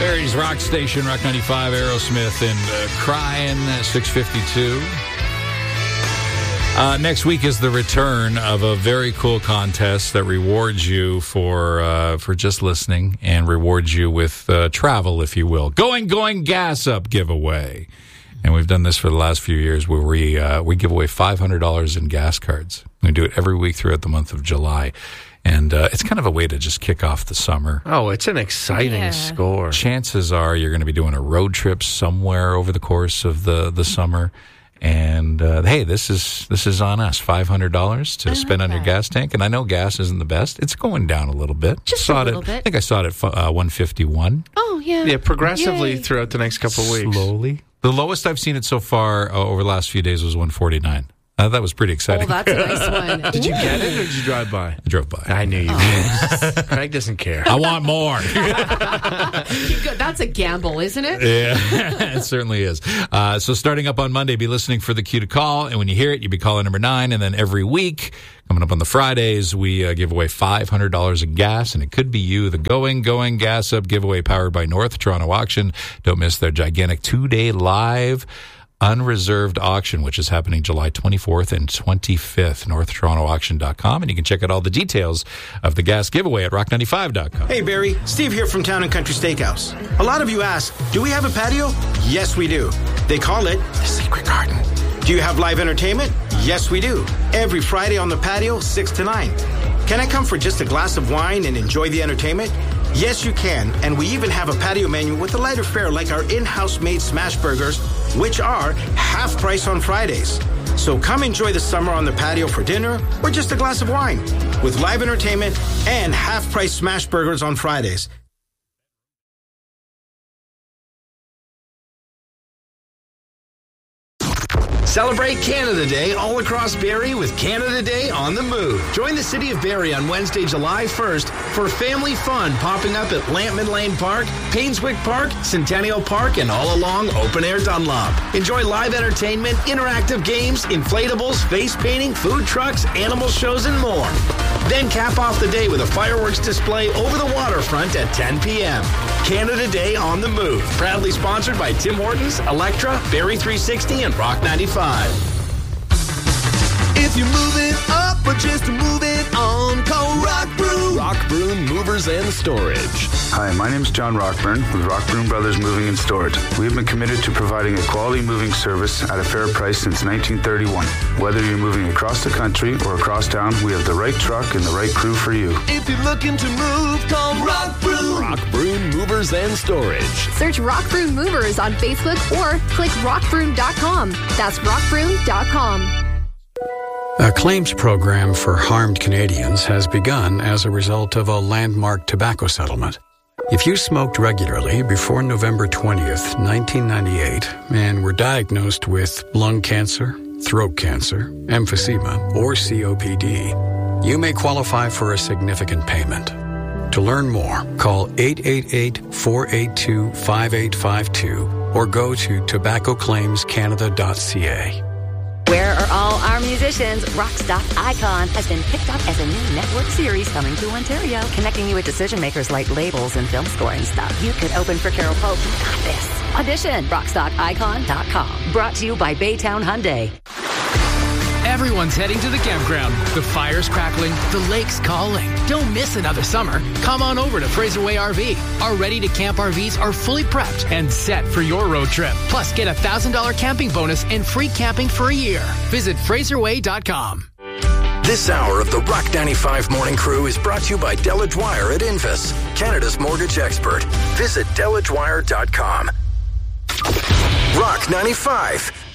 Barry's Rock Station, Rock 95, Aerosmith, and Crying, 652. Next week is the return of a very cool contest that rewards you for just listening and rewards you with travel, if you will. Going Gas Up giveaway. And we've done this for the last few years where we give away $500 in gas cards. We do it every week throughout the month of July. And it's kind of a way to just kick off the summer. Oh, it's an exciting score. Chances are you're going to be doing a road trip somewhere over the course of the summer. And, hey, this is on us, $500 to spend on your gas tank. And I know gas isn't the best. It's going down a little bit. Just a little bit. I think I saw it at 151. Oh, yeah. Yeah, progressively throughout the next couple of weeks. Slowly. The lowest I've seen it so far over the last few days was 149. That was pretty exciting. Oh, that's a nice one. Did you get it or did you drive by? I drove by. I knew you did. Craig doesn't care. I want more. That's a gamble, isn't it? Yeah, it certainly is. So starting up on Monday, be listening for the cue to call. And when you hear it, you be calling number 9. And then every week, coming up on the Fridays, we give away $500 in gas. And it could be you, the Going Gas Up giveaway powered by North Toronto Auction. Don't miss their gigantic 2-day live unreserved auction, which is happening July 24th and 25th, NorthTorontoAuction.com. And you can check out all the details of the gas giveaway at Rock95.com. Hey, Barry. Steve here from Town & Country Steakhouse. A lot of you ask, do we have a patio? Yes, we do. They call it the Secret Garden. Do you have live entertainment? Yes, we do. Every Friday on the patio, 6 to 9. Can I come for just a glass of wine and enjoy the entertainment? Yes, you can, and we even have a patio menu with a lighter fare like our in-house made smash burgers, which are half price on Fridays. So come enjoy the summer on the patio for dinner or just a glass of wine with live entertainment and half price smash burgers on Fridays. Celebrate Canada Day all across Barrie with Canada Day on the Move. Join the City of Barrie on Wednesday, July 1st for family fun popping up at Lampman Lane Park, Painswick Park, Centennial Park, and all along Open Air Dunlop. Enjoy live entertainment, interactive games, inflatables, face painting, food trucks, animal shows, and more. Then cap off the day with a fireworks display over the waterfront at 10 p.m. Canada Day on the Move. Proudly sponsored by Tim Hortons, Electra, Barrie 360, and Rock 95. If you're moving up or just moving on, call Rock Broom. Rock Broom Movers and Storage. Hi, my name is John Rockburn with Rock Broom Brothers Moving and Storage. We have been committed to providing a quality moving service at a fair price since 1931. Whether you're moving across the country or across town, we have the right truck and the right crew for you. If you're looking to move, call Rock Broom. Rock Broom Movers and Storage. Search Rock Broom Movers on Facebook or click rockbroom.com. That's rockbroom.com. A claims program for harmed Canadians has begun as a result of a landmark tobacco settlement. If you smoked regularly before November 20th, 1998, and were diagnosed with lung cancer, throat cancer, emphysema, or COPD, you may qualify for a significant payment. To learn more, call 888-482-5852 or go to tobaccoclaimscanada.ca. Where are all our musicians? Rockstock Icon has been picked up as a new network series coming to Ontario, connecting you with decision makers like labels and film scoring stuff. You could open for Carol Pope. You got this. Audition. RockstockIcon.com. Brought to you by Baytown Hyundai. Everyone's heading to the campground. The fire's crackling, the lake's calling. Don't miss another summer. Come on over to Fraser Way RV. Our ready-to-camp RVs are fully prepped and set for your road trip. Plus, get a $1,000 camping bonus and free camping for a year. Visit FraserWay.com. This hour of the Rock 95 Morning Crew is brought to you by Della Dwyer at Invus, Canada's mortgage expert. Visit DellaDwyer.com. Rock 95.